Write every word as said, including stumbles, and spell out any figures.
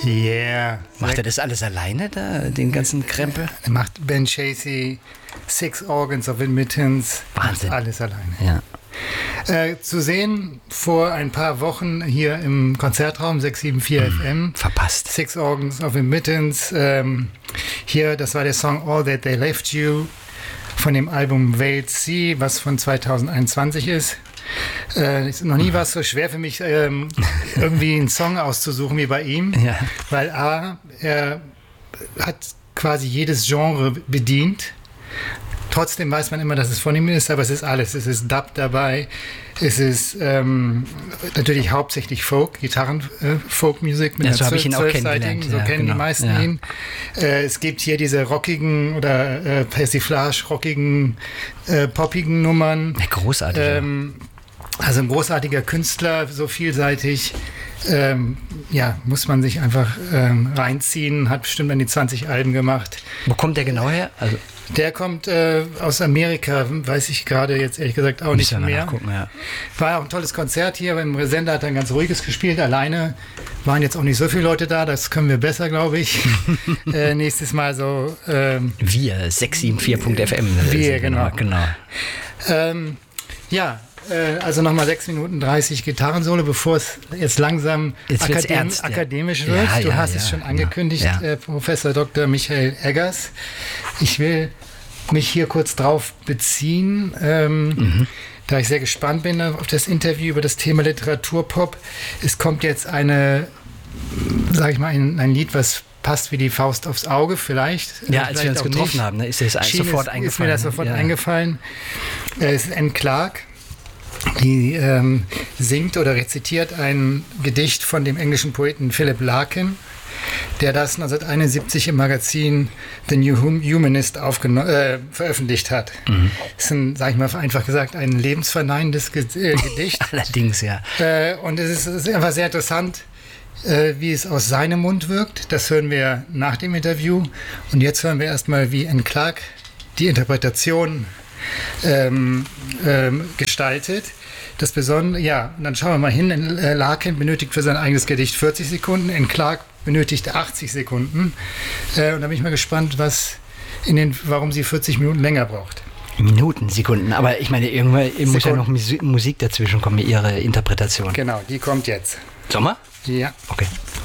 Yeah. Macht er das alles alleine da, den ganzen Krempel? Er macht Ben Chasey, Six Organs of Admittance. Wahnsinn. Macht alles alleine. Ja. Äh, zu sehen vor ein paar Wochen hier im Konzertraum sechs sieben vier F M. Verpasst. Six Organs of Admittance. Ähm, hier, das war der Song All That They Left You von dem Album Veiled Sea, was von zwanzig einundzwanzig ist. Äh, ist noch nie war es so schwer für mich, ähm, irgendwie einen Song auszusuchen wie bei ihm, Ja. weil A, er hat quasi jedes Genre bedient. Trotzdem weiß man immer, dass es von ihm ist, aber es ist alles. Es ist Dub dabei, es ist ähm, natürlich hauptsächlich Folk, Gitarren, äh, Folk-Musik mit Ja, so einer habe ich ihn auch zwölfseitigen, kennengelernt. so Ja, kennen genau. die meisten Ja. ihn. Äh, es gibt hier diese rockigen oder äh, Persiflage-rockigen, äh, poppigen Nummern. Ja, großartig. Ähm, also ein großartiger Künstler, so vielseitig. Ähm, ja, muss man sich einfach ähm, reinziehen. Hat bestimmt an die zwanzig Alben gemacht. Wo kommt der genau her? Also, Der kommt äh, aus Amerika, weiß ich gerade jetzt ehrlich gesagt auch nicht müssen wir mal mehr. nachgucken, ja. War auch ein tolles Konzert hier. Beim Resender hat er ein ganz ruhiges gespielt. Alleine waren jetzt auch nicht so viele Leute da. Das können wir besser, glaube ich. äh, nächstes Mal so. Ähm, Wir, sechs sieben vier Punkt F M. Wir, genau. genau. ähm, ja. Also nochmal sechs Minuten dreißig Gitarrensolo, bevor es jetzt langsam Jetzt wird's akadem ernst, ja. akademisch wird. Ja, du ja, hast ja, es schon ja, angekündigt, ja. Äh, Professor Doktor Michael Eggers. Ich will mich hier kurz drauf beziehen, ähm, mhm. da ich sehr gespannt bin auf das Interview über das Thema Literaturpop. Es kommt jetzt eine, sage ich mal, ein, ein Lied, was passt wie die Faust aufs Auge, vielleicht. Ja, äh, als vielleicht wir uns auch getroffen nicht. haben, ne, ist es Schien sofort ist, eingefallen. Ist mir das sofort ja. eingefallen. Äh, es ist Anne Clark. Die ähm, singt oder rezitiert ein Gedicht von dem englischen Poeten Philip Larkin, der das neunzehnhunderteinundsiebzig im Magazin The New Humanist äh, veröffentlicht hat. Mhm. Das ist ein, sag ich mal vereinfacht gesagt, ein lebensverneinendes Ge äh, Gedicht. Allerdings, ja. Äh, und es ist, es ist einfach sehr interessant, äh, wie es aus seinem Mund wirkt. Das hören wir nach dem Interview. Und jetzt hören wir erstmal, wie Anne Clark die Interpretation Ähm, ähm, gestaltet. Das Besondere, ja, und dann schauen wir mal hin. Äh, Larkin benötigt für sein eigenes Gedicht vierzig Sekunden, Anne Clark benötigt achtzig Sekunden. Äh, und da bin ich mal gespannt, was in den, warum sie vierzig Minuten länger braucht. Minuten, Sekunden, aber ich meine, irgendwann Sekunden. muss ja noch Musik dazwischen kommen, ihre Interpretation. Genau, die kommt jetzt. Sommer? Ja. Okay.